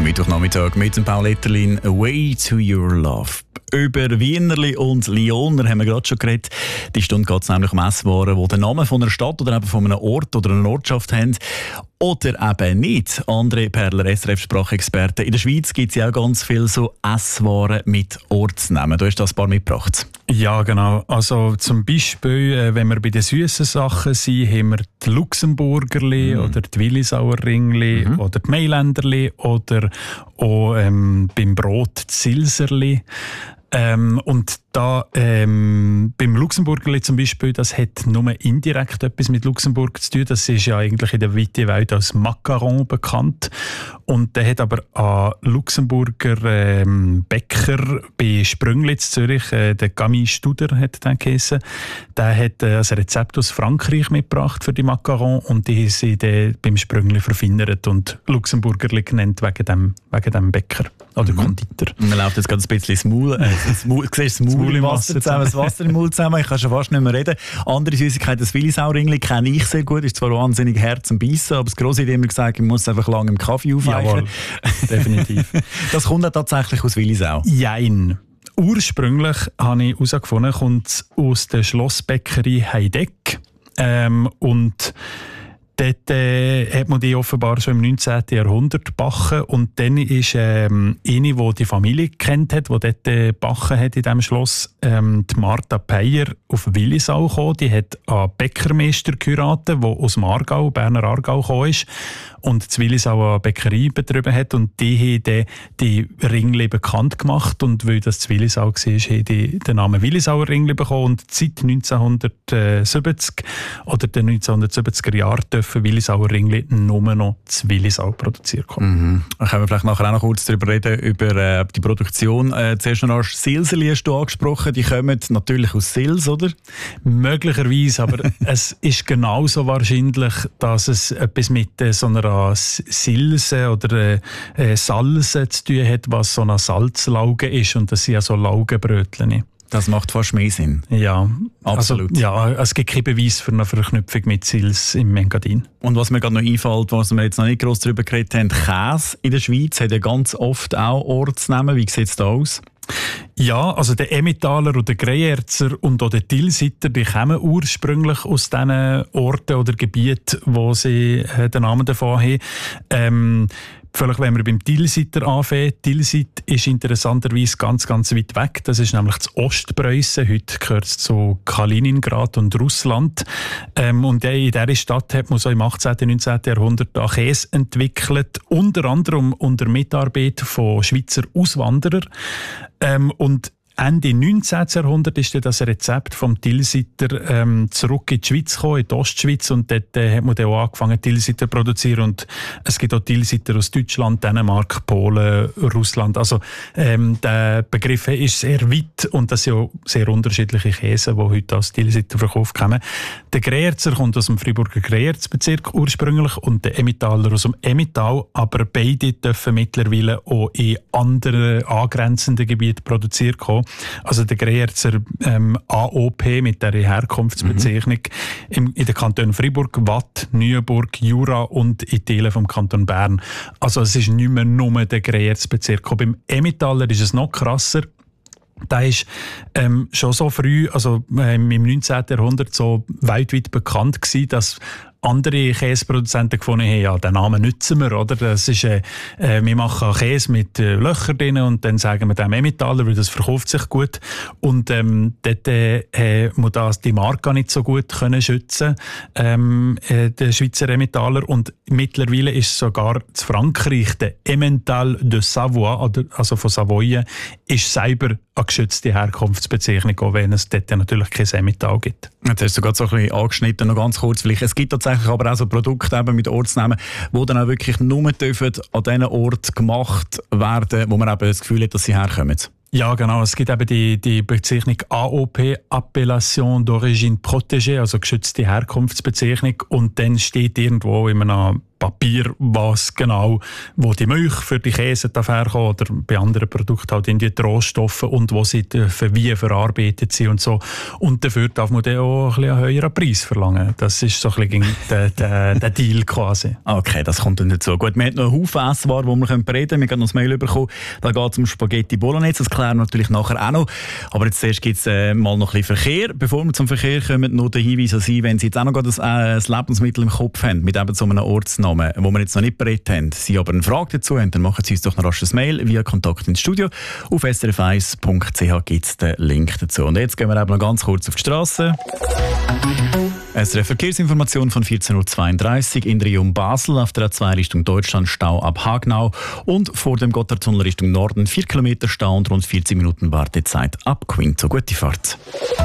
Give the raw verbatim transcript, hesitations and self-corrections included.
Mittwochnachmittag mit dem Paul Etterlin, «Away to your love». Über Wienerli und Lyoner haben wir gerade schon geredet. Die Stunde geht es nämlich um Esswaren, die den Namen von einer Stadt oder eben von einem Ort oder einer Ortschaft haben. Oder eben nicht. André Perler, S R F-Sprachexperte. In der Schweiz gibt es ja auch ganz viele so Esswaren mit Ortsnamen. Du hast das ein paar mitgebracht. Ja, genau. Also zum Beispiel, äh, wenn wir bei den süßen Sachen sind, haben wir die Luxemburgerli mm. oder die Willisauer Ringli mm. oder die Mailänderli oder auch ähm, beim Brot die Silserli. Ähm, und da ähm, beim Luxemburgerli zum Beispiel, das hat nur indirekt etwas mit Luxemburg zu tun. Das ist ja eigentlich in der weiten Welt als Macaron bekannt. Und der hat aber einen Luxemburger ähm, Bäcker bei Sprünglitz Zürich, äh, der Camille Studer hat den geheissen. Der hat äh, ein Rezept aus Frankreich mitgebracht für die Macaron und die haben sie dann beim Sprüngli verfeinert und Luxemburgerli genannt wegen dem, wegen dem Bäcker oder mhm. Konditor. Man läuft jetzt gerade ein bisschen ins Maul. Äh, das Maul, siehst du das Maul im Wasser zusammen, das Wasser im Maul zusammen. Ich kann schon fast nicht mehr reden. Andere Süßigkeiten, das Willisauringli kenne ich sehr gut. Ist zwar wahnsinnig Herz und Beißen, aber das Grosse hat immer gesagt, man muss einfach lange im Kaffee aufweichen. Jawohl, definitiv. Das kommt ja tatsächlich aus Willisau? Jein. Ursprünglich habe ich herausgefunden, kommt es aus der Schlossbäckerei Heideck. Ähm, und dort äh, hat man die offenbar schon im neunzehnten Jahrhundert gebacken. Und dann ist ähm, eine, die die Familie kennt hat, die dort äh, gebacken hat in diesem Schloss, ähm, die Martha Peyer auf Willisau gekommen. Die hat einen Bäckermeister geheiratet, der aus dem Aargau, Berner Aargau gekommen ist und zu Willisau eine Bäckerei betrieben hat. Und die haben dann die Ringli bekannt gemacht. Und weil das zu Willisau war, haben die den Namen Willisauer Ringli bekommen. Und seit neunzehnhundertsiebzig oder den neunzehnhundertsiebziger Jahren dürfen Willisauer Ringli nur noch zu Willisau produziert kommen. Mhm. Dann können wir vielleicht nachher auch noch kurz darüber reden, über äh, die Produktion. Äh, zuerst noch Silserli hast du angesprochen. Die kommen natürlich aus Sils, oder? Möglicherweise, aber es ist genauso wahrscheinlich, dass es etwas mit äh, so einer Silse oder äh, Salze zu tun hat, was so eine Salzlauge ist. Und das sind ja so Laugenbrötchen. Das macht fast mehr Sinn. Ja, absolut. Also, ja, es gibt keinen Beweis für eine Verknüpfung mit Sils im Engadin. Und was mir gerade noch einfällt, was wir jetzt noch nicht gross darüber geredet haben, Käse in der Schweiz hat ja ganz oft auch Ortsnamen. Wie sieht es da aus? Ja, also der Emmentaler und der Greyerzer und auch der Tilsiter, die kommen ursprünglich aus diesen Orten oder Gebieten, wo sie äh, den Namen davon haben. Ähm, Vielleicht, wenn wir beim Tilsiter anfangen. Tilsit ist interessanterweise ganz, ganz weit weg. Das ist nämlich das Ostpreußen. Heute gehört es zu Kaliningrad und Russland. Ähm, und in dieser Stadt hat man so im achtzehnten, neunzehnten Jahrhundert Käse entwickelt. Unter anderem unter Mitarbeit von Schweizer Auswanderern. Ähm, und Ende neunzehnten Jahrhundert ist dann das Rezept vom Tilsiter ähm, zurück in die Schweiz gekommen, in die Ostschweiz, und dort äh, hat man dann auch angefangen, Tilsiter zu produzieren. Und es gibt auch Tilsiter aus Deutschland, Dänemark, Polen, Russland. Also ähm, der Begriff ist sehr weit und das sind auch sehr unterschiedliche Käse, die heute als Tilsiter verkauft kommen. Der Greyerzer kommt aus dem Freiburger Greyerz-Bezirk ursprünglich und der Emmentaler aus dem Emmental, aber beide dürfen mittlerweile auch in anderen angrenzenden Gebieten produziert kommen. Also der Greyerzer ähm, A O P mit der Herkunftsbezeichnung mhm. im, in den Kantonen Freiburg, Waadt, Neuenburg, Jura und in Teilen vom Kanton Bern. Also es ist nicht mehr nur der Greyerz-Bezirk. Beim Emmentaler ist es noch krasser. Da ist ähm, schon so früh, also ähm, im neunzehnten Jahrhundert so weltweit bekannt gewesen, dass andere Käseproduzenten gefunden haben, ja, den Namen nutzen wir, oder? Das ist, äh, äh, wir machen Käse mit äh, Löchern drin und dann sagen wir dem Emmentaler, weil das verkauft sich gut. Und ähm, dort äh, muss das die Marke nicht so gut können schützen, ähm, äh, der Schweizer Emmentaler. Und mittlerweile ist sogar in Frankreich der Emmental de Savoie, oder, also von Savoyen, ist selber eine geschützte Herkunftsbezeichnung, auch wenn es dort natürlich kein Emmental gibt. Jetzt hast du gerade so ein bisschen angeschnitten, noch ganz kurz vielleicht. Es gibt tatsächlich aber auch so Produkte eben mit Ortsnamen, die dann auch wirklich nur dürfen an diesen Ort gemacht werden, wo man eben das Gefühl hat, dass sie herkommen. Ja, genau. Es gibt eben die, die Bezeichnung A O P, Appellation d'origine protégée, also geschützte Herkunftsbezeichnung. Und dann steht irgendwo in einem Papier, was genau, wo die Milch für die Käse herkommt oder bei anderen Produkten halt in die Rohstoffe und wo sie dürfen, wie verarbeitet sind und so. Und dafür darf man dann auch ein bisschen einen höheren Preis verlangen. Das ist so ein bisschen der, der, der Deal quasi. Okay, das kommt dann dazu. Gut, wir haben noch einen Haufen Esswaren, die wir bereden können. Wir haben noch ein Mail bekommen, da geht es um Spaghetti Bolognese, das klären wir natürlich nachher auch noch. Aber jetzt zuerst gibt es äh, mal noch ein bisschen Verkehr. Bevor wir zum Verkehr kommen, noch der Hinweis an Sie, wenn Sie jetzt auch noch das, äh, das Lebensmittel im Kopf haben, mit eben so einem Ortsnamen, wo wir jetzt noch nicht berät haben, Sie aber eine Frage dazu haben, dann machen Sie uns doch noch rasch ein Mail via Kontakt ins Studio. Auf s r f eins punkt c h gibt es den Link dazu. Und jetzt gehen wir eben noch ganz kurz auf die Straße. S R F Verkehrsinformation von vierzehn Uhr zweiunddreißig in der Region Basel auf der A zwei Richtung Deutschland Stau ab Hagnau und vor dem Gotthardtunnel Richtung Norden vier Kilometer Stau und rund vierzig Minuten Wartezeit ab Quinto. Gute Fahrt.